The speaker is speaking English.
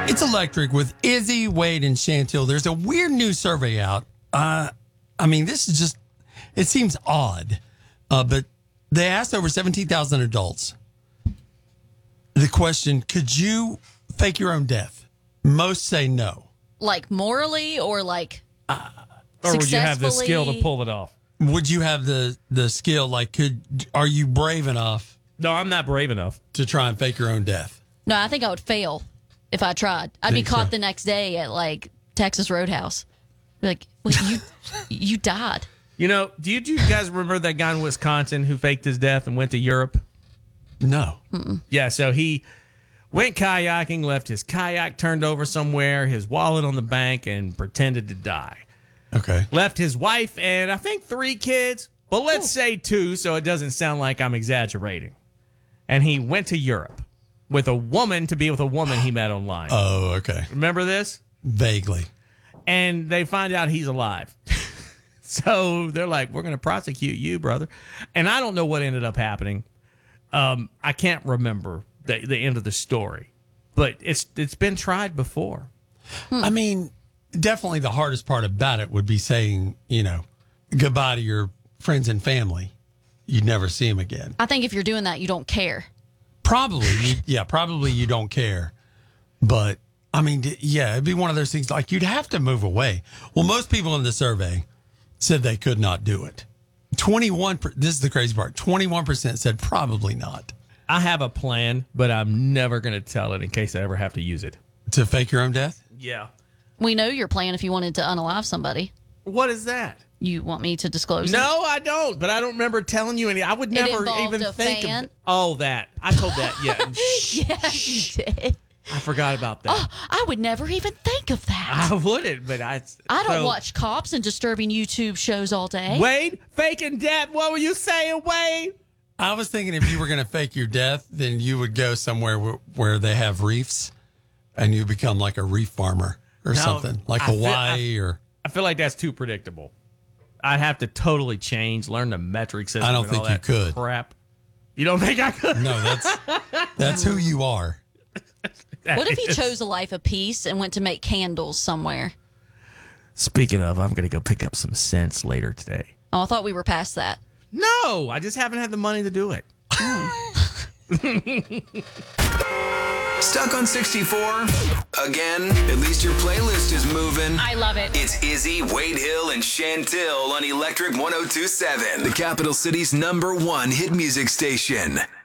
It's Electric with Izzy, Wade, and Chantil. There's a weird new survey out. This is just, it seems odd. But they asked over 17,000 adults the question, could you fake your own death? Most say no. Like morally or like or would you have the skill to pull it off? Would you have the skill? Like, are you brave enough? No, I'm not brave enough to try and fake your own death. No, I think I would fail if I tried. I'd be caught the next day at like Texas Roadhouse. Like, well, you died. You know, do you guys remember that guy in Wisconsin who faked his death and went to Europe? No. Mm-mm. Yeah, so he went kayaking, left his kayak turned over somewhere, his wallet on the bank, and pretended to die. Okay. Left his wife and I think 3 kids, but let's say 2 so it doesn't sound like I'm exaggerating. And he went to Europe with a woman to be with a woman he met online. Oh, okay. Remember this? Vaguely. And they find out he's alive. So they're like, we're going to prosecute you, brother. And I don't know what ended up happening. I can't remember the end of the story. But it's been tried before. I mean, definitely the hardest part about it would be saying, goodbye to your friends and family. You'd never see them again. I think if you're doing that, you don't care. Probably you don't care. But, I mean, it'd be one of those things like you'd have to move away. Well, most people in the survey said they could not do it. 21%, this is the crazy part, 21% said probably not. I have a plan, but I'm never going to tell it in case I ever have to use it. To fake your own death? Yeah. We know your plan if you wanted to unalive somebody. What is that? You want me to disclose it? No, I don't. But I don't remember telling you any. I would never even think of. Oh, that. I told that. Yeah. Yeah, you did. I forgot about that. Oh, I would never even think of that. I wouldn't, but I don't watch cops and disturbing YouTube shows all day. Wade, faking death. What were you saying, Wade? I was thinking if you were going to fake your death, then you would go somewhere where they have reefs and you become like a reef farmer or something, like Hawaii or. I feel like that's too predictable. I'd have to totally change, learn the metric system. I don't think you could. Crap. You don't think I could? No, that's who you are. What if he chose a life of peace and went to make candles somewhere? Speaking of, I'm going to go pick up some scents later today. Oh, I thought we were past that. No, I just haven't had the money to do it. Stuck on 64? Again? At least your playlist is moving. I love it. It's Izzy, Wade Hill, and Chantil on Electric 102.7, the capital city's #1 hit music station.